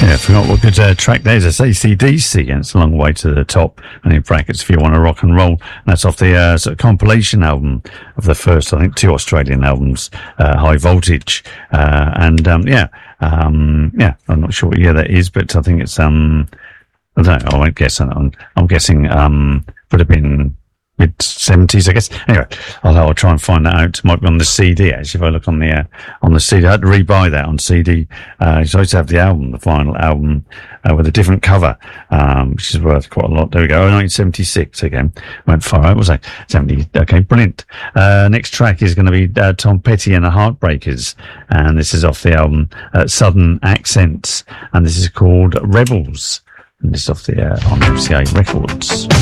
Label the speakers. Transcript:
Speaker 1: Yeah, I forgot what good track that is. It's AC/DC, and it's a long way to the top. And in brackets, if you want to rock and roll, and that's off the sort of compilation album of the first, I think, 2 Australian albums, High Voltage. I'm not sure what year that is, but I think it's I don't know. I won't guess. I'm guessing would have been mid-70s, I guess. Anyway, I'll try and find that out. It might be on the CD, actually, if I look on the CD. I had to rebuy that on CD. So I used to have the album, the final album, with a different cover, which is worth quite a lot. There we go. 1976 again. Went far out, was I? 70. Okay, brilliant. Next track is going to be Tom Petty and the Heartbreakers. And this is off the album Southern Accents. And this is called Rebels. And this is off the on FCA Records.